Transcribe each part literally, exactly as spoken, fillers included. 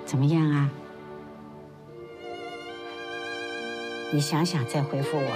怎么样啊？你想想再回复我。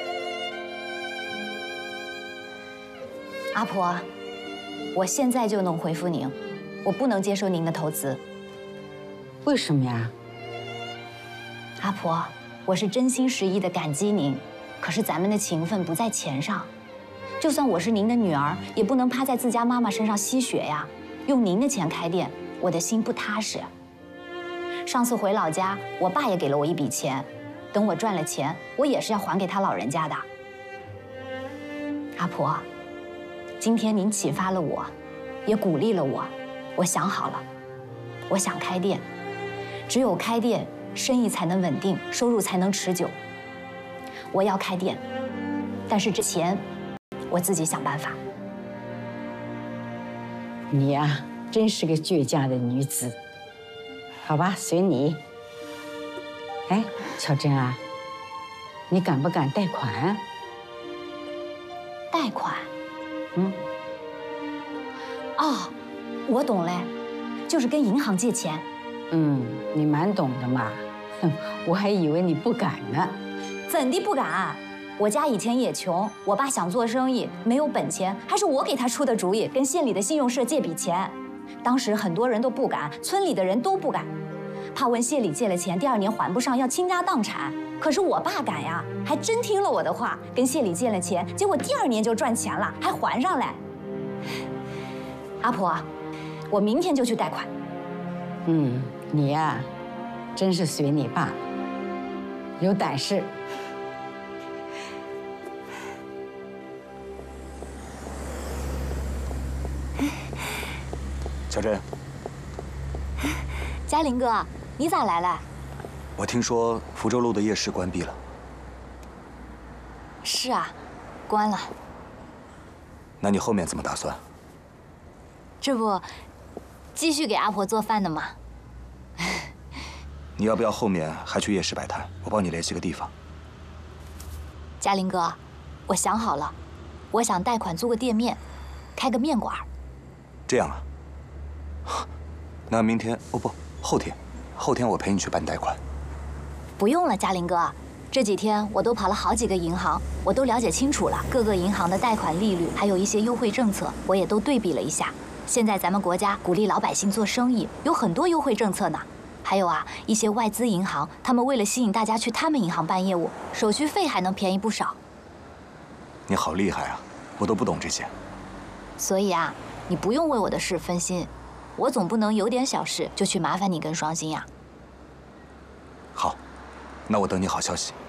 阿婆，我现在就能回复您，我不能接受您的投资。 为什么呀？ 阿婆，我是真心实意的感激您，可是咱们的情分不在钱上。就算我是您的女儿，也不能趴在自家妈妈身上吸血呀。用您的钱开店，我的心不踏实。上次回老家，我爸也给了我一笔钱，等我赚了钱，我也是要还给他老人家的。阿婆，今天您启发了我，也鼓励了我，我想好了，我想开店，只有开店，生意才能稳定，收入才能持久。我要开店，但是之前我自己想办法。 你呀，真是个倔强的女子。好吧，随你。哎，巧珍啊，你敢不敢贷款？ 贷款？ 嗯。 哦，我懂嘞，就是跟银行借钱。 嗯，你蛮懂的嘛。哼，我还以为你不敢呢。 怎地不敢？我家以前也穷，我爸想做生意，没有本钱，还是我给他出的主意，跟县里的信用社借笔钱。当时很多人都不敢，村里的人都不敢，怕问县里借了钱，第二年还不上，要倾家荡产。可是我爸敢呀，还真听了我的话，跟县里借了钱，结果第二年就赚钱了，还还上来。阿婆，我明天就去贷款。 嗯，你呀，真是随你爸，有胆识。 小珍， 嘉林哥，你咋来了？ 我听说福州路的夜市关闭了。 是啊，关了。 那你后面怎么打算？ 这不，继续给阿婆做饭的吗？ 你要不要后面还去夜市摆摊？我帮你联系个地方。 嘉林哥，我想好了，我想贷款租个店面，开个面馆。 这样啊。那明天哦不，后天，后天我陪你去办贷款。 不用了，嘉林哥，这几天我都跑了好几个银行，我都了解清楚了各个银行的贷款利率，还有一些优惠政策，我也都对比了一下。现在咱们国家鼓励老百姓做生意，有很多优惠政策呢。还有啊，一些外资银行，他们为了吸引大家去他们银行办业务，手续费还能便宜不少。 你好厉害啊，我都不懂这些。 所以啊，你不用为我的事分心。我总不能有点小事就去麻烦你跟双星呀。 好，那我等你好消息。